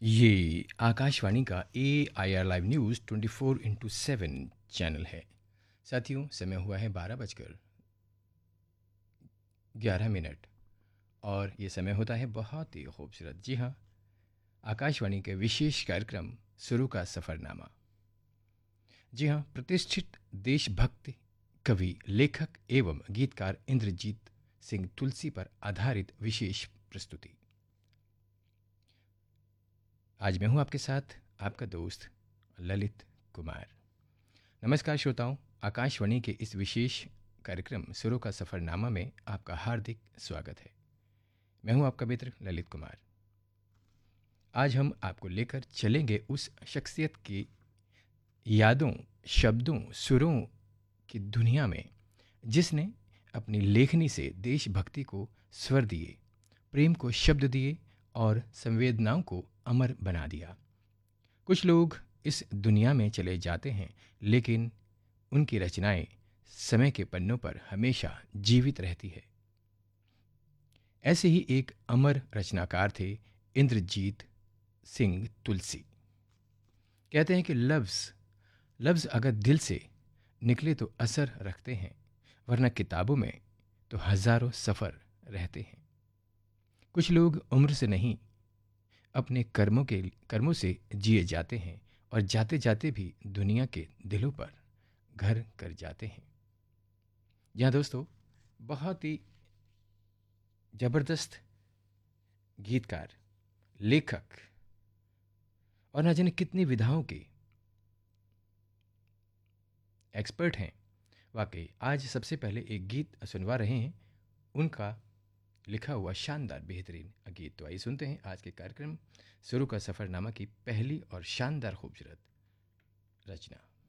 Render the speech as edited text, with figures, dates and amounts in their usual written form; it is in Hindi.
ये आकाशवाणी का AIR लाइव न्यूज़ 24/7 चैनल है। साथियों, समय हुआ है 12:11 और ये समय होता है बहुत ही खूबसूरत। जी हाँ, आकाशवाणी के विशेष कार्यक्रम शुरू का सफ़रनामा। जी हाँ, प्रतिष्ठित देशभक्त कवि, लेखक एवं गीतकार इंद्रजीत सिंह तुलसी पर आधारित विशेष प्रस्तुति। आज मैं हूँ आपके साथ आपका दोस्त ललित कुमार। नमस्कार श्रोताओं, आकाशवाणी के इस विशेष कार्यक्रम सुरों का सफ़रनामा में आपका हार्दिक स्वागत है। मैं हूं आपका मित्र ललित कुमार। आज हम आपको लेकर चलेंगे उस शख्सियत की यादों, शब्दों, सुरों की दुनिया में जिसने अपनी लेखनी से देशभक्ति को स्वर दिए, प्रेम को शब्द दिए और संवेदनाओं को अमर बना दिया। कुछ लोग इस दुनिया में चले जाते हैं, लेकिन उनकी रचनाएं समय के पन्नों पर हमेशा जीवित रहती है। ऐसे ही एक अमर रचनाकार थे इंद्रजीत सिंह तुलसी। कहते हैं कि लफ्ज़ लफ्ज़ अगर दिल से निकले तो असर रखते हैं, वरना किताबों में तो हज़ारों सफ़र रहते हैं। कुछ लोग उम्र से नहीं, अपने कर्मों से जिए जाते हैं और जाते जाते भी दुनिया के दिलों पर घर कर जाते हैं। यहाँ दोस्तों, बहुत ही ज़बरदस्त गीतकार, लेखक और न जाने कितनी विधाओं के एक्सपर्ट हैं। वाकई आज सबसे पहले एक गीत सुनवा रहे हैं, उनका लिखा हुआ शानदार बेहतरीन गीत। तो आइए सुनते हैं आज के कार्यक्रम शुरू का सफ़रनामा की पहली और शानदार खूबसूरत रचना।